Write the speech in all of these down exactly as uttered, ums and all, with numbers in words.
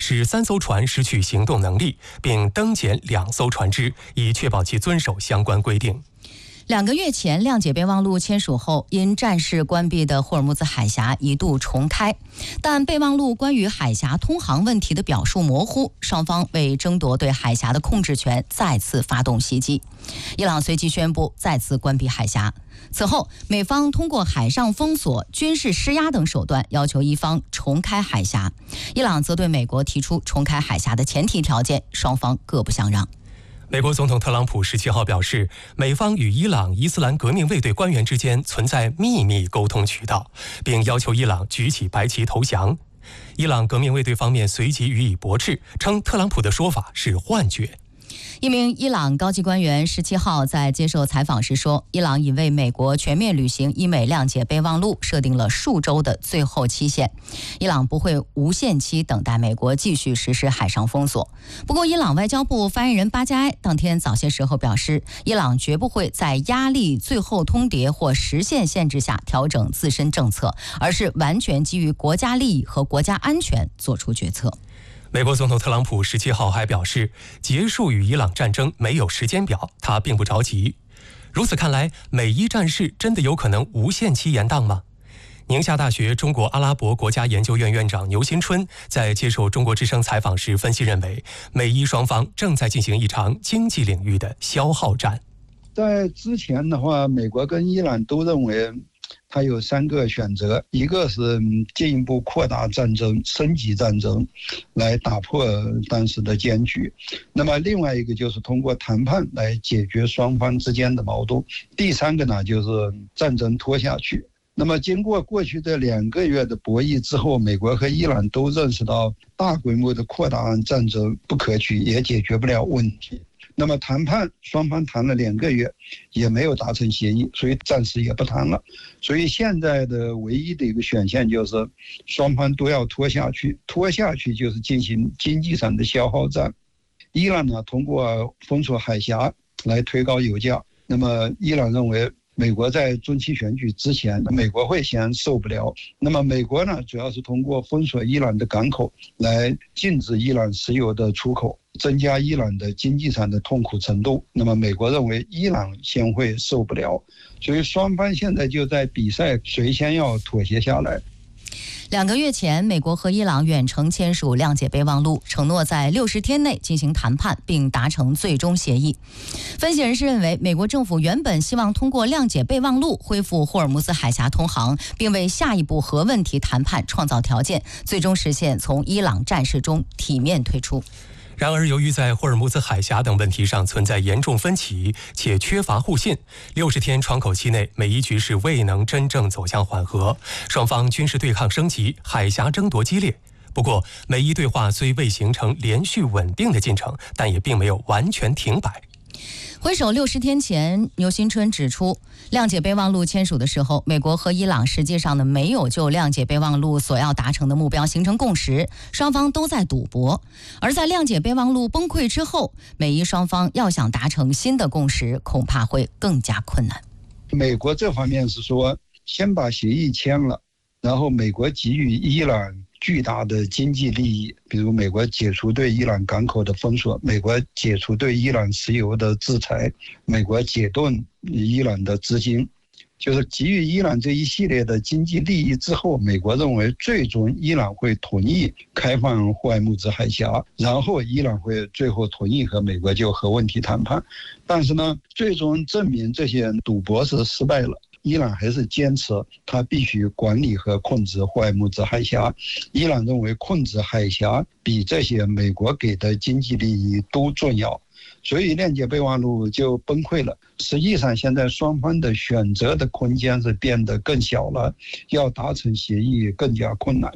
使三艘船失去行动能力，并登检两艘船只，以确保其遵守相关规定。 两个月前，谅解备忘录签署后，因战事关闭的霍尔木兹海峡一度重开，但备忘录关于海峡通航问题的表述模糊，双方为争夺对海峡的控制权再次发动袭击。伊朗随即宣布再次关闭海峡。此后，美方通过海上封锁、军事施压等手段要求伊方重开海峡，伊朗则对美国提出重开海峡的前提条件，双方各不相让。 美国总统特朗普十七号表示，美方与伊朗伊斯兰革命卫队官员之间存在秘密沟通渠道，并要求伊朗举起白旗投降。伊朗革命卫队方面随即予以驳斥，称特朗普的说法是幻觉。 一名伊朗高级官员十七号在接受采访时说，伊朗已为美国全面履行伊美谅解备忘录设定了数周的最后期限，伊朗不会无限期等待美国继续实施海上封锁。不过，伊朗外交部发言人巴加埃当天早些时候表示，伊朗绝不会在压力最后通牒或时限限制下调整自身政策，而是完全基于国家利益和国家安全做出决策。 美国总统特朗普十七号还表示，结束与伊朗战争没有时间表，他并不着急。如此看来，美伊战事真的有可能无限期延宕吗？宁夏大学中国阿拉伯国家研究院院长牛新春在接受中国之声采访时分析认为，美伊双方正在进行一场经济领域的消耗战。 在之前的话，美国跟伊朗都认为它有三个选择，一个是进一步扩大战争、升级战争，来打破当时的僵局；那么另外一个就是通过谈判来解决双方之间的矛盾；第三个呢，就是战争拖下去。那么经过过去这两个月的博弈之后，美国和伊朗都认识到大规模的扩大战争不可取，也解决不了问题。那么谈判双方谈了两个月也没有达成协议，所以暂时也不谈了。所以现在的唯一的一个选项就是双方都要拖下去，拖下去就是进行经济上的消耗战。伊朗呢，通过封锁海峡来推高油价。那么伊朗认为美国在中期选举之前，美国会先受不了。那么美国呢，主要是通过封锁伊朗的港口来禁止伊朗石油的出口，增加伊朗的经济上的痛苦程度。那么美国认为伊朗先会受不了，所以双方现在就在比赛谁先要妥协下来。 两个月前，美国和伊朗远程签署谅解备忘录，承诺在六十天内进行谈判，并达成最终协议。分析人士认为，美国政府原本希望通过谅解备忘录恢复霍尔木兹海峡通航，并为下一步核问题谈判创造条件，最终实现从伊朗战事中体面退出。 然而，由于在霍尔木兹海峡等问题上存在严重分歧，且缺乏互信，六十天窗口期内，美伊局势未能真正走向缓和，双方军事对抗升级，海峡争夺激烈。不过，美伊对话虽未形成连续稳定的进程，但也并没有完全停摆。 回首六十天前，牛新春指出，谅解备忘录签署的时候，美国和伊朗实际上呢没有就谅解备忘录所要达成的目标形成共识，双方都在赌博。而在谅解备忘录崩溃之后，美伊双方要想达成新的共识，恐怕会更加困难。 美国这方面是说，先把协议签了，然后美国给予伊朗巨大的经济利益，比如美国解除对伊朗港口的封锁，美国解除对伊朗石油的制裁，美国解冻伊朗的资金，就是给予伊朗这一系列的经济利益之后，美国认为最终伊朗会同意开放霍尔木兹海峡，然后伊朗会最后同意和美国就核问题谈判。但是呢，最终证明这些赌博是失败了。伊朗还是坚持他必须管理和控制霍尔木兹海峡。伊朗认为控制海峡比这些美国给的经济利益都重要，所以谅解备忘录就崩溃了。实际上现在双方的选择的空间是变得更小了，要达成协议更加困难。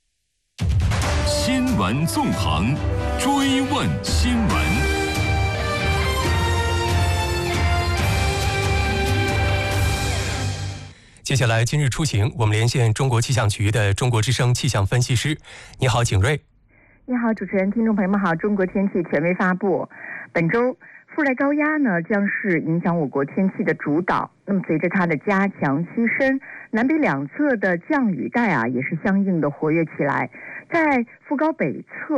新闻纵横，追问新闻。 接下来今日出行，我们连线中国气象局的中国之声气象分析师。你好，景瑞。 你好，主持人，听众朋友们好。中国天气权威发布，本周副热带高压呢将是影响我国天气的主导。那么随着它的加强西伸，南北两侧的降雨带啊也是相应的活跃起来。在副高北侧